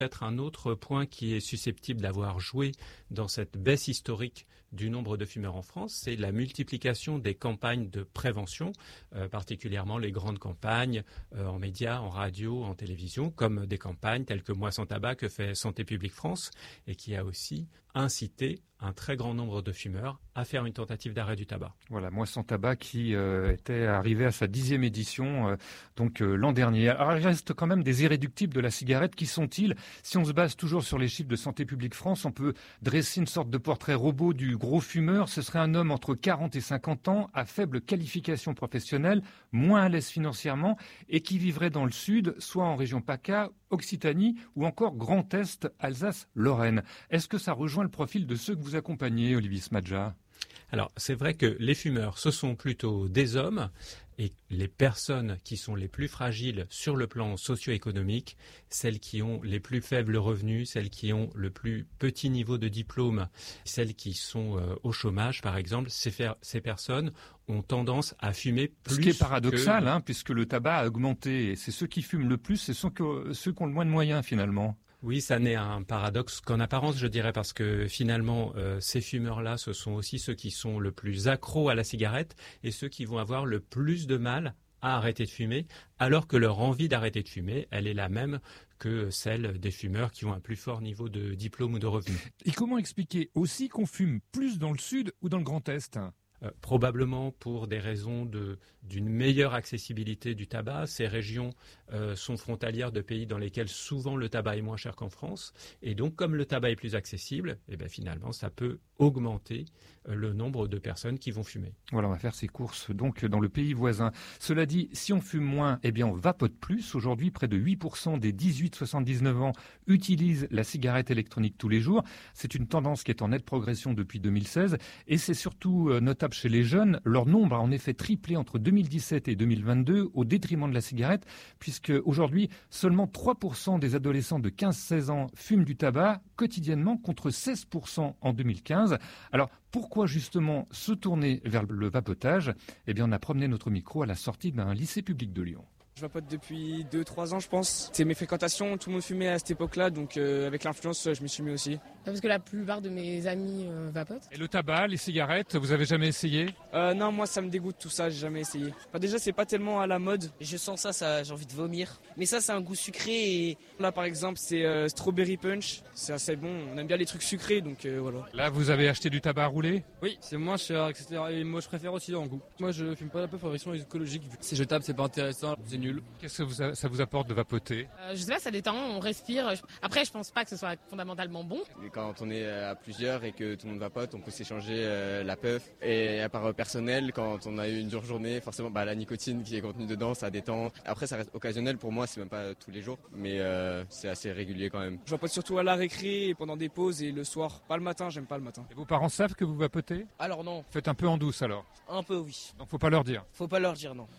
Peut-être un autre point qui est susceptible d'avoir joué dans cette baisse historique du nombre de fumeurs en France, c'est la multiplication des campagnes de prévention, particulièrement les grandes campagnes en médias, en radio, en télévision, comme des campagnes telles que Moi sans tabac que fait Santé publique France et qui a aussi incité un très grand nombre de fumeurs à faire une tentative d'arrêt du tabac. Voilà, Moi sans tabac qui était arrivé à sa 10e édition l'an dernier. Alors il reste quand même des irréductibles de la cigarette. Qui sont-ils? Si on se base toujours sur les chiffres de Santé publique France, on peut dresser une sorte de portrait robot du gros fumeur. Ce serait un homme entre 40 et 50 ans, à faible qualification professionnelle, moins à l'aise financièrement et qui vivrait dans le sud, soit en région PACA, Occitanie ou encore Grand Est, Alsace-Lorraine. Est-ce que ça rejoint le profil de ceux que vous accompagnez, Olivier Smadja? Alors, c'est vrai que les fumeurs, ce sont plutôt des hommes et les personnes qui sont les plus fragiles sur le plan socio-économique, celles qui ont les plus faibles revenus, celles qui ont le plus petit niveau de diplôme, celles qui sont au chômage, par exemple, ces personnes ont tendance à fumer plus. Ce qui est paradoxal, puisque le tabac a augmenté. Et c'est ceux qui fument le plus, c'est ceux qui ont le moins de moyens, finalement. Oui, ça n'est un paradoxe qu'en apparence, je dirais, parce que finalement, ces fumeurs-là, ce sont aussi ceux qui sont le plus accros à la cigarette et ceux qui vont avoir le plus de mal à arrêter de fumer, alors que leur envie d'arrêter de fumer, elle est la même que celle des fumeurs qui ont un plus fort niveau de diplôme ou de revenus. Et comment expliquer aussi qu'on fume plus dans le sud ou dans le Grand Est ? Probablement pour des raisons d'une meilleure accessibilité du tabac. Ces régions sont frontalières de pays dans lesquels souvent le tabac est moins cher qu'en France. Et donc, comme le tabac est plus accessible, finalement, ça peut augmenter le nombre de personnes qui vont fumer. Voilà, on va faire ses courses donc dans le pays voisin. Cela dit, si on fume moins, on vapote plus. Aujourd'hui, près de 8% des 18-79 ans utilisent la cigarette électronique tous les jours. C'est une tendance qui est en nette progression depuis 2016 et c'est surtout notable chez les jeunes. Leur nombre a en effet triplé entre 2017 et 2022 au détriment de la cigarette, puisque aujourd'hui, seulement 3% des adolescents de 15-16 ans fument du tabac quotidiennement contre 16% en 2015. Alors, pourquoi justement se tourner vers le vapotage ? On a promené notre micro à la sortie d'un lycée public de Lyon. Je vapote depuis 2-3 ans, je pense. C'est mes fréquentations, tout le monde fumait à cette époque-là, donc avec l'influence, je me suis mis aussi. Parce que la plupart de mes amis vapotent. Et le tabac, les cigarettes, vous avez jamais essayé ? Non, moi ça me dégoûte tout ça, j'ai jamais essayé. Déjà, c'est pas tellement à la mode. Je sens ça, j'ai envie de vomir. Mais ça, c'est un goût sucré. Et là, par exemple, c'est Strawberry Punch. C'est assez bon, on aime bien les trucs sucrés, donc voilà. Là, vous avez acheté du tabac à rouler ? Oui, c'est moins cher, etc. Et moi, je préfère aussi en goût. Moi, je fume pas la peu pour raison écologique. C'est jetable, c'est pas intéressant, c'est nul. Qu'est-ce que ça vous apporte de vapoter ? Je sais pas, ça détend, on respire. Après, je pense pas que ce soit fondamentalement bon. Et quand on est à plusieurs et que tout le monde vapote, on peut s'échanger la puff. Et à part personnel, quand on a eu une dure journée, forcément la nicotine qui est contenue dedans, ça détend. Après, ça reste occasionnel pour moi, c'est même pas tous les jours, mais c'est assez régulier quand même. Je vapote surtout à la récré et pendant des pauses et le soir. Pas le matin, j'aime pas le matin. Et vos parents savent que vous vapotez ? Alors non. Faites un peu en douce alors ? Un peu, oui. Donc faut pas leur dire ? Faut pas leur dire, non.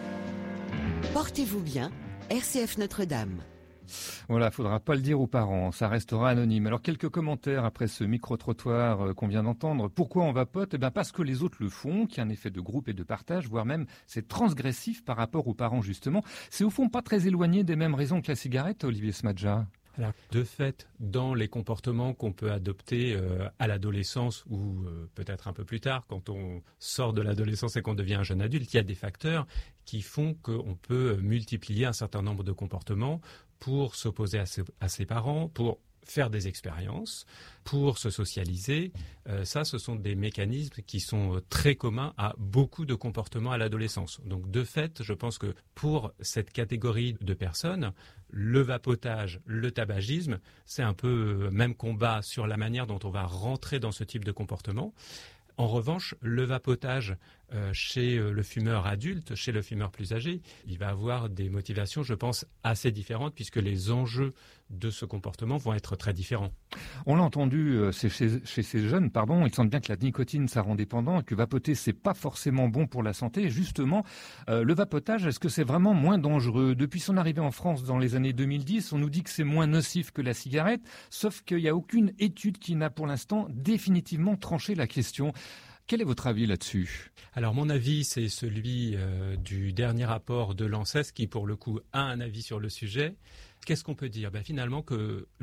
Portez-vous bien, RCF Notre-Dame. Voilà, faudra pas le dire aux parents, ça restera anonyme. Alors quelques commentaires après ce micro-trottoir qu'on vient d'entendre. Pourquoi on vapote ? Parce que les autres le font, qu'il y a un effet de groupe et de partage, voire même c'est transgressif par rapport aux parents justement. C'est au fond pas très éloigné des mêmes raisons que la cigarette, Olivier Smadja. Alors, de fait, dans les comportements qu'on peut adopter à l'adolescence ou peut-être un peu plus tard, quand on sort de l'adolescence et qu'on devient un jeune adulte, il y a des facteurs qui font qu'on peut multiplier un certain nombre de comportements pour s'opposer à ses parents, pour faire des expériences, pour se socialiser. Ça, ce sont des mécanismes qui sont très communs à beaucoup de comportements à l'adolescence. Donc, de fait, je pense que pour cette catégorie de personnes, le vapotage, le tabagisme, c'est un peu même combat sur la manière dont on va rentrer dans ce type de comportement. En revanche, le vapotage chez le fumeur adulte, chez le fumeur plus âgé, il va avoir des motivations, je pense, assez différentes puisque les enjeux de ce comportement vont être très différents. On l'a entendu chez ces jeunes, ils sentent bien que la nicotine, ça rend dépendant et que vapoter, c'est pas forcément bon pour la santé. Et justement, le vapotage, est-ce que c'est vraiment moins dangereux ? Depuis son arrivée en France dans les années 2010, on nous dit que c'est moins nocif que la cigarette, sauf qu'il n'y a aucune étude qui n'a pour l'instant définitivement tranché la question. Quel est votre avis là-dessus ? Alors mon avis, c'est celui du dernier rapport de l'ANSES qui pour le coup a un avis sur le sujet. Qu'est-ce qu'on peut dire? Finalement que